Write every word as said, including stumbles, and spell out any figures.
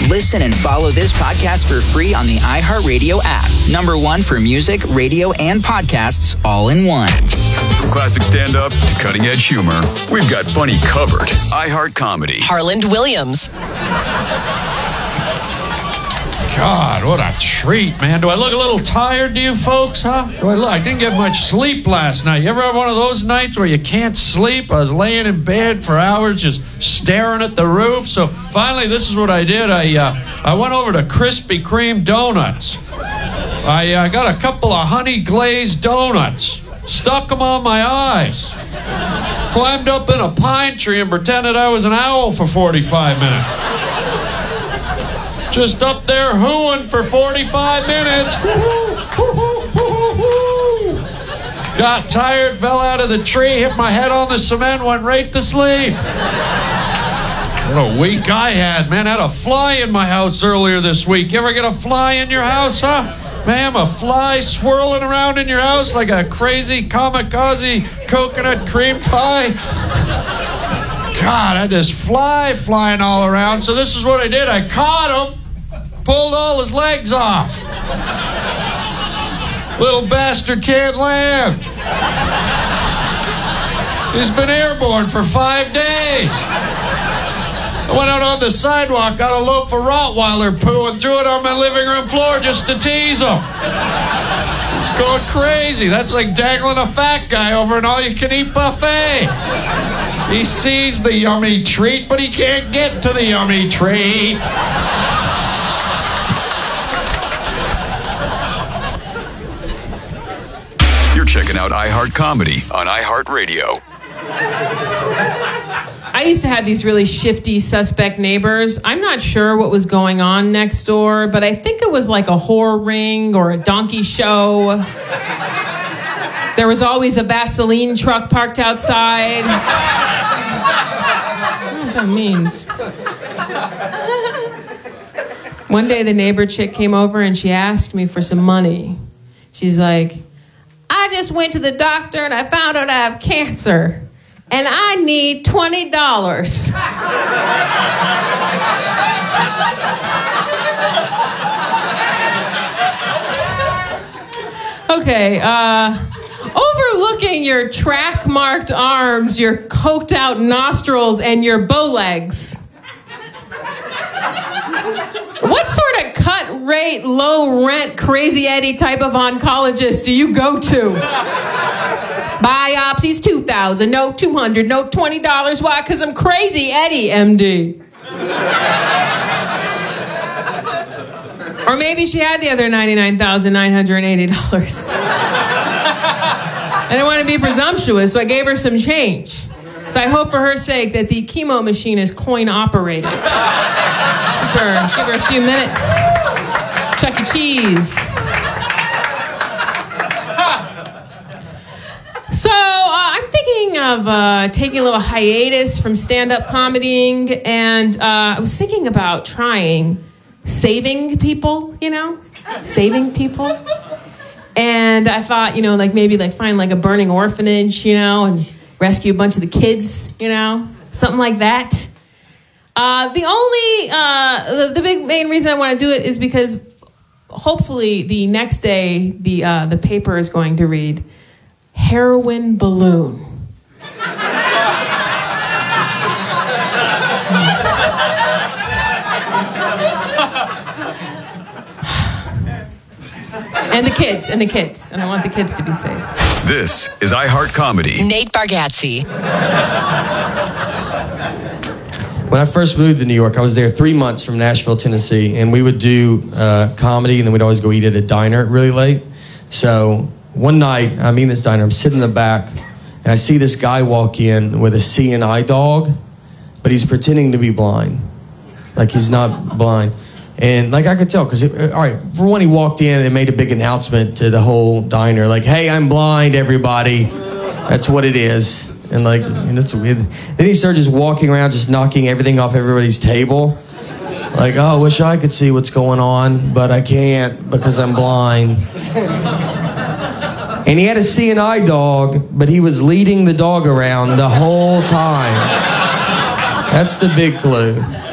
Listen and follow this podcast for free on the iHeartRadio app. Number one for music, radio, and podcasts all in one. From classic stand-up to cutting-edge humor, we've got funny covered. iHeart Comedy. Harland Williams. God, what a treat, man. Do I look a little tired to you folks, huh? Do I, look, I didn't get much sleep last night. You ever have one of those nights where you can't sleep? I was laying in bed for hours just staring at the roof. So finally, this is what I did. I uh, I went over to Krispy Kreme Donuts. I uh, got a couple of honey glazed donuts. Stuck them on my eyes. Climbed up in a pine tree and pretended I was an owl for forty-five minutes. Just up there hooing for forty-five minutes. Got tired, fell out of the tree, hit my head on the cement, went right to sleep. What a week I had, man. I had a fly in my house earlier this week. You ever get a fly in your house, huh? Ma'am, a fly swirling around in your house like a crazy kamikaze coconut cream pie? God, I had this fly flying all around. So this is what I did. I caught him, pulled all his legs off. Little bastard can't land. He's been airborne for five days. I went out on the sidewalk, got a loaf of Rottweiler poo and threw it on my living room floor just to tease him. It's going crazy. That's like dangling a fat guy over an all-you-can-eat buffet. He sees the yummy treat, but he can't get to the yummy treat. You're checking out iHeart Comedy on iHeartRadio. I used to have these really shifty, suspect neighbors. I'm not sure what was going on next door, but I think it was like a whore ring or a donkey show. There was always a Vaseline truck parked outside. I don't know what that means. One day the neighbor chick came over and she asked me for some money. She's like, I just went to the doctor and I found out I have cancer. And I need twenty dollars. Okay, uh, overlooking your track-marked arms, your coked-out nostrils, and your bow legs. What sort of cut-rate, low-rent, Crazy Eddie type of oncologist do you go to? Biopsies, two thousand dollars, no two hundred dollars, no twenty dollars. Why? Because I'm Crazy Eddie, M D. Or maybe she had the other ninety-nine thousand nine hundred eighty dollars. I didn't want to be presumptuous, so I gave her some change. So I hope for her sake that the chemo machine is coin-operated. Give her, give her a few minutes. Chuck E. Cheese. So uh, I'm thinking of uh, taking a little hiatus from stand-up comedying, and uh, I was thinking about trying saving people, you know, saving people. And I thought, you know, like maybe like find like a burning orphanage, you know, and rescue a bunch of the kids, you know, something like that. Uh, the only, uh, the, the big main reason I want to do it is because hopefully the next day the uh, the paper is going to read, heroin balloon. And the kids, and the kids. And I want the kids to be safe. This is iHeart Comedy. Nate Bargatze. When I first moved to New York, I was there three months from Nashville, Tennessee, and we would do uh, comedy, and then we'd always go eat at a diner really late. So one night, I'm in this diner, I'm sitting in the back, and I see this guy walk in with a C N I dog, but he's pretending to be blind. Like, he's not blind. And, like, I could tell, because, all right, for one, he walked in and made a big announcement to the whole diner, like, hey, I'm blind, everybody. That's what it is. And, like, and that's weird. Then he started just walking around, just knocking everything off everybody's table. Like, oh, I wish I could see what's going on, but I can't because I'm blind. And he had a C N I dog, but he was leading the dog around the whole time. That's the big clue.